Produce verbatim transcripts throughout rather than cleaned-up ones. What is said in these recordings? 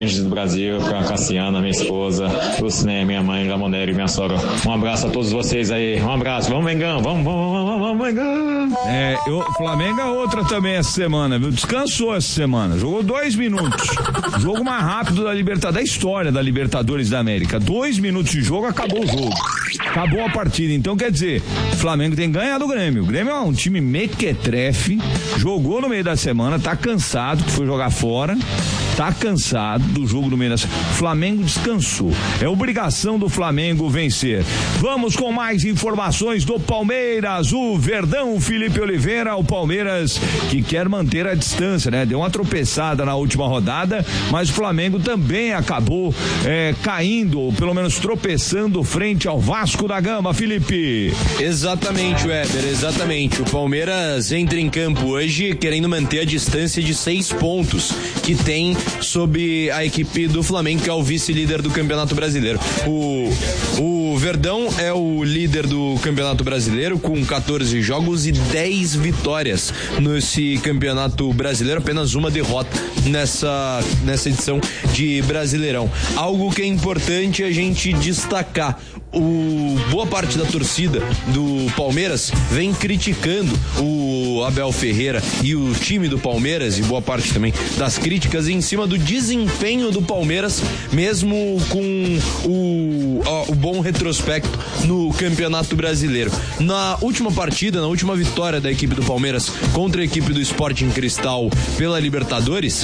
do Brasil, com a Cassiana, minha esposa, Luciné, minha mãe, Lamoneri, minha sogra. Um abraço a todos vocês aí. Um abraço. Vamos, Mengão. Vamos, vamos, vamos, vamos, Mengão. É, eu, Flamengo é outra também essa semana, viu? Descansou essa semana. Jogou dois minutos. Jogo mais rápido da Libertadores, da história da Libertadores da América. Dois minutos de jogo, acabou o jogo. Acabou a partida. Então, quer dizer, o Flamengo tem ganhado o Grêmio. O Grêmio é um time mequetrefe. Jogou no meio da semana, tá cansado, que foi jogar fora. Tá cansado do jogo do meio da semana. Flamengo descansou. É obrigação do Flamengo vencer. Vamos com mais informações do Palmeiras. O Verdão, Felipe Oliveira, o Palmeiras que quer manter a distância, né? Deu uma tropeçada na última rodada, mas o Flamengo também acabou é, caindo, ou pelo menos tropeçando frente ao Vasco da Gama, Felipe. Exatamente, Weber, exatamente. O Palmeiras entra em campo hoje querendo manter a distância de seis pontos que tem sobre a equipe do Flamengo, que é o vice-líder do Campeonato Brasileiro. O, o Verdão é o líder do Campeonato Brasileiro com catorze jogos e dez vitórias nesse Campeonato Brasileiro, apenas uma derrota nessa, nessa edição de Brasileirão. Algo que é importante a gente destacar: o, boa parte da torcida do Palmeiras vem criticando o Abel Ferreira e o time do Palmeiras, e boa parte também das críticas em cima do desempenho do Palmeiras, mesmo com o, o bom retrospecto no Campeonato Brasileiro. Na última partida, na última vitória da equipe do Palmeiras contra a equipe do Sporting Cristal pela Libertadores,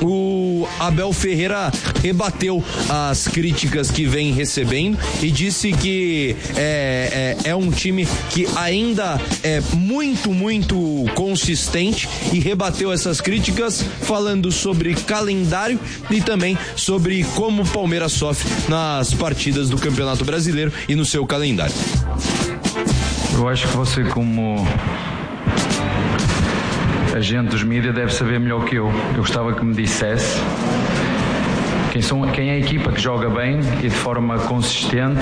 o Abel Ferreira rebateu as críticas que vem recebendo e disse que é, é, é um time que ainda é muito, muito consistente, e rebateu essas críticas falando sobre calendário e também sobre como o Palmeiras sofre nas partidas do Campeonato Brasileiro e no seu calendário. Eu acho que você, como agente dos mídias, deve saber melhor que eu. Eu gostava que me dissesse quem, são, quem é a equipa que joga bem e de forma consistente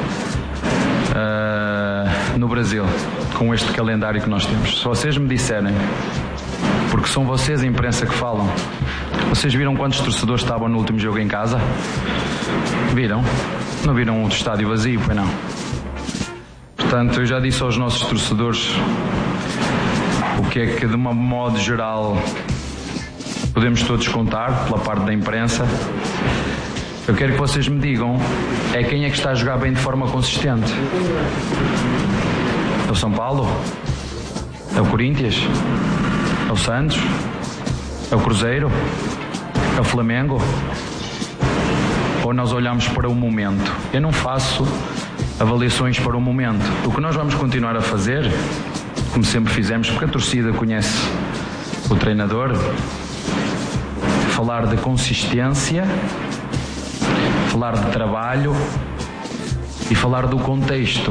uh, no Brasil, com este calendário que nós temos. Se vocês me disserem, porque são vocês, a imprensa, que falam. Vocês viram quantos torcedores estavam no último jogo em casa? Viram? Não viram o estádio vazio, pois não? Portanto, eu já disse aos nossos torcedores o que é que, de um modo geral, podemos todos contar pela parte da imprensa. Eu quero que vocês me digam é quem é que está a jogar bem de forma consistente. É o São Paulo? É o Corinthians? É o Santos? É o Cruzeiro? É o Flamengo? Ou nós olhamos para o momento? Eu não faço avaliações para o momento. O que nós vamos continuar a fazer, como sempre fizemos, porque a torcida conhece o treinador, falar de consistência, falar de trabalho e falar do contexto.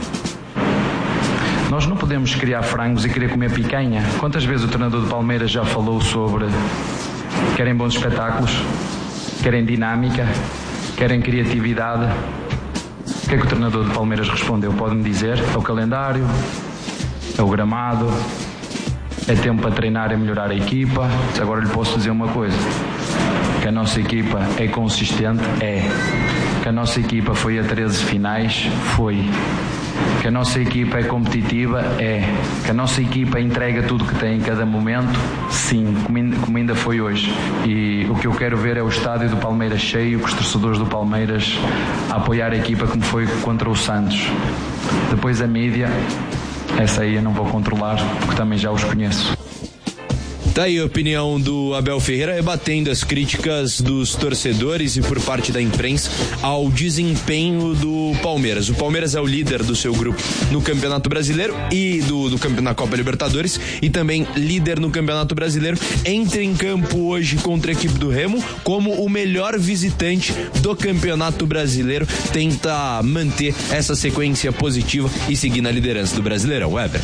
Nós não podemos criar frangos e querer comer picanha. Quantas vezes o treinador do Palmeiras já falou sobre querem bons espetáculos, querem dinâmica, querem criatividade? O que é que o treinador do Palmeiras respondeu? Pode-me dizer? É o calendário? É o gramado? É tempo para treinar e melhorar a equipa? Agora lhe posso dizer uma coisa: que a nossa equipa é consistente? É. Que a nossa equipa foi a treze finais? Foi. Que a nossa equipa é competitiva? É. Que a nossa equipa entrega tudo que tem em cada momento? Sim, como ainda foi hoje. E o que eu quero ver é o estádio do Palmeiras cheio, com os torcedores do Palmeiras a apoiar a equipa, como foi contra o Santos. Depois a mídia, essa aí eu não vou controlar, porque também já os conheço. Tá aí a opinião do Abel Ferreira, rebatendo as críticas dos torcedores e por parte da imprensa ao desempenho do Palmeiras. O Palmeiras é o líder do seu grupo no Campeonato Brasileiro e do, do na Copa Libertadores, e também líder no Campeonato Brasileiro. Entra em campo hoje contra a equipe do Remo como o melhor visitante do Campeonato Brasileiro. Tenta manter essa sequência positiva e seguir na liderança do Brasileirão. Weber.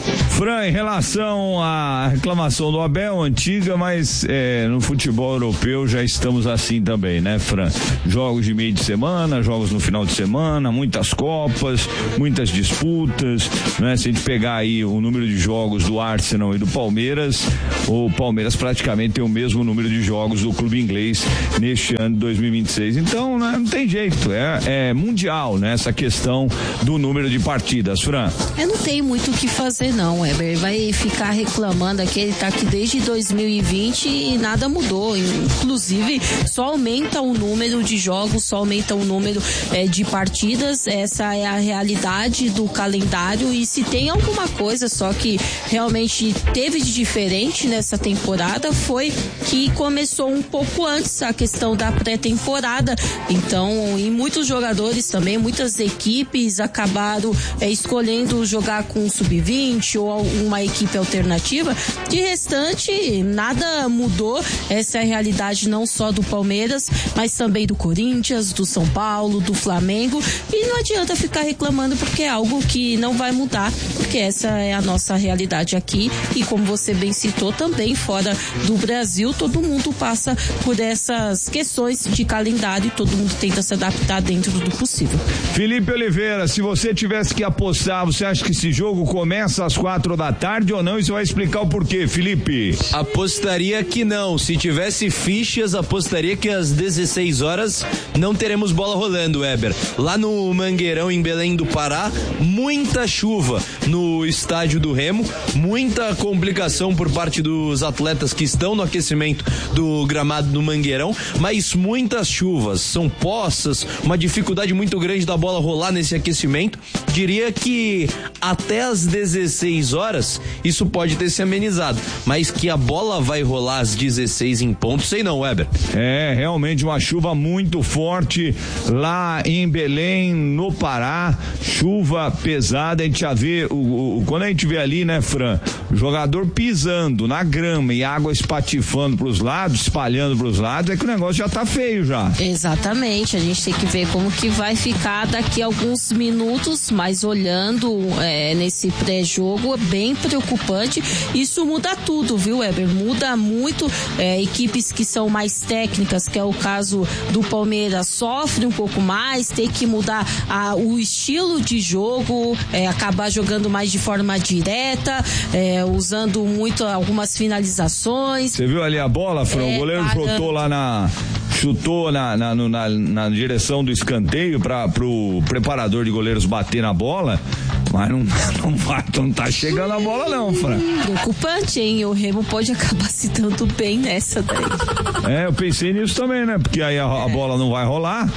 Fran, em relação à reclamação do Abel, antiga, mas é, no futebol europeu já estamos assim também, né, Fran? Jogos de meio de semana, jogos no final de semana, muitas copas, muitas disputas, né? Se a gente pegar aí o número de jogos do Arsenal e do Palmeiras, o Palmeiras praticamente tem o mesmo número de jogos do clube inglês neste ano de dois mil e vinte e seis. Então, né, não tem jeito, é, é mundial, né, essa questão do número de partidas, Fran. Eu não tenho muito o que fazer não, Weber, vai ficar reclamando aqui, ele tá aqui desde dois mil e vinte e nada mudou, inclusive só aumenta o número de jogos, só aumenta o número é, de partidas, essa é a realidade do calendário e se tem alguma coisa só que realmente teve de diferente nessa temporada foi que começou um pouco antes a questão da pré-temporada, então e muitos jogadores também, muitas equipes acabaram é, escolhendo jogar com o sub vinte ou uma equipe alternativa, de restante nada mudou, essa é a realidade não só do Palmeiras, mas também do Corinthians, do São Paulo, do Flamengo e não adianta ficar reclamando porque é algo que não vai mudar, porque essa é a nossa realidade aqui e como você bem citou também fora do Brasil, todo mundo passa por essas questões de calendário e todo mundo tenta se adaptar dentro do possível. Felipe Oliveira, se você tivesse que apostar, você acha que esse jogo começa às quatro da tarde ou não? E você vai explicar o porquê, Felipe? Apostaria que não. Se tivesse fichas, apostaria que às dezesseis horas não teremos bola rolando, Weber. Lá no Mangueirão, em Belém do Pará, muita chuva no estádio do Remo, muita complicação por parte dos atletas que estão no aquecimento do gramado do Mangueirão, mas muitas chuvas, são poças, uma dificuldade muito grande da bola rolar nesse aquecimento. Diria que até às dezesseis horas isso pode ter se amenizado, mas que a bola vai rolar às dezesseis em ponto, sei não, Weber. É, realmente uma chuva muito forte lá em Belém, no Pará, chuva pesada, a gente já vê, o, o, quando a gente vê ali, né, Fran, o jogador pisando na grama e água espatifando pros lados, espalhando pros lados, é que o negócio já tá feio já. Exatamente, a gente tem que ver como que vai ficar daqui a alguns minutos, mas olhando é, nesse pré-jogo, é bem preocupante, isso muda tudo, viu, Weber? Muda muito, é, equipes que são mais técnicas, que é o caso do Palmeiras, sofre um pouco mais, tem que mudar a, o estilo de jogo, é, acabar jogando mais de forma direta, é, usando muito algumas finalizações. Você viu ali a bola, Fran? É, o goleiro parando. chutou lá na... chutou na, na, na, na direção do escanteio para pro preparador de goleiros bater na bola, mas não, não, vai, não tá chegando a bola não, Fran. Preocupante, hein? O Remo pode acabar se dando bem nessa daí. É, eu pensei nisso também, né? Porque aí a, a bola não vai rolar,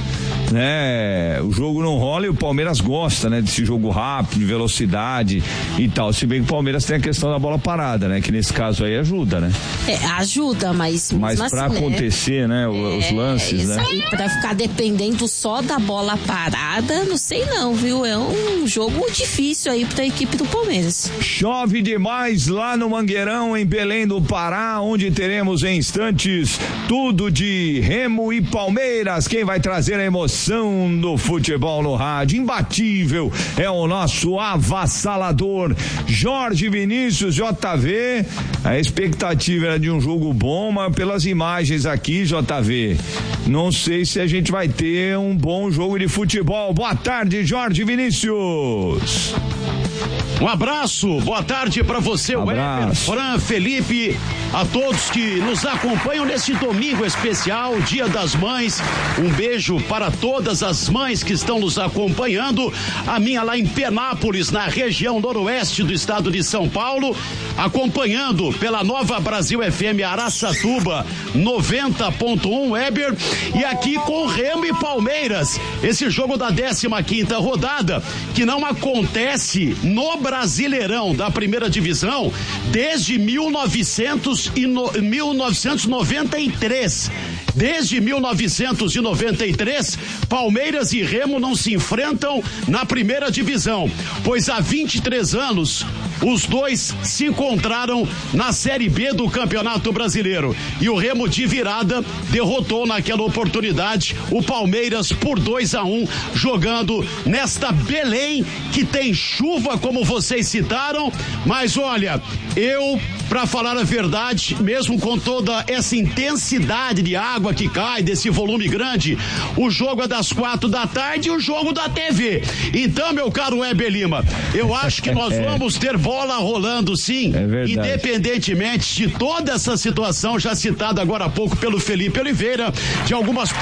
né? O jogo não rola e o Palmeiras gosta, né? Desse jogo rápido, de velocidade e tal. Se bem que o Palmeiras tem a questão da bola parada, né? Que nesse caso aí ajuda, né? É, ajuda, mas... Mas pra assim, acontecer, né? né? É, os lances, né? Aí, pra ficar dependendo só da bola parada, não sei não, viu? É um jogo difícil aí pra equipe do Palmeiras. Chove demais lá no Mangueirão, em Belém do Pará, onde teremos em instantes tudo de Remo e Palmeiras. Quem vai trazer a emoção do futebol no rádio, imbatível, é o nosso avassalador Jorge Vinícius, J V. A expectativa era de um jogo bom, mas pelas imagens aqui, J V, não sei se a gente vai ter um bom jogo de futebol. Boa tarde, Jorge Vinícius. Um abraço, boa tarde para você, Weber, Fran, Felipe, a todos que nos acompanham nesse domingo especial, Dia das Mães. Um beijo para todas as mães que estão nos acompanhando. A minha lá em Penápolis, na região noroeste do estado de São Paulo, acompanhando pela Nova Brasil F M Araçatuba noventa ponto um, Weber, e aqui com Remo e Palmeiras, esse jogo da décima quinta rodada, que não acontece no Brasileirão da primeira divisão desde mil novecentos e noventa e três. Desde mil novecentos e noventa e três, Palmeiras e Remo não se enfrentam na primeira divisão, pois há vinte e três anos os dois se encontraram na Série B do Campeonato Brasileiro. E o Remo de virada derrotou naquela oportunidade o Palmeiras por dois a um, jogando nesta Belém, que tem chuva, como vocês citaram, mas olha, eu, pra falar a verdade, mesmo com toda essa intensidade de água que cai, desse volume grande, o jogo é das quatro da tarde e o jogo da T V. Então, meu caro Weber Lima, eu acho que nós é. vamos ter bola rolando sim, é independentemente de toda essa situação já citada agora há pouco pelo Felipe Oliveira, de algumas